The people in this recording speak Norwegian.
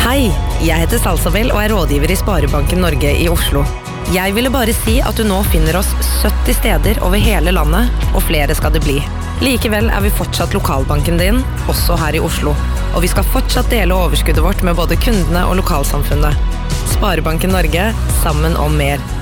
Hei, jeg heter Salsabel og rådgiver I Sparebanken Norge I Oslo. Jeg ville bare si at du nå finner oss 70 steder over hele landet, og flere skal det bli. Likevel vi fortsatt lokalbanken din, også her I Oslo. Og vi skal fortsatt dele overskuddet vårt med både kundene og lokalsamfunnet. Sparebanken Norge, sammen om mer.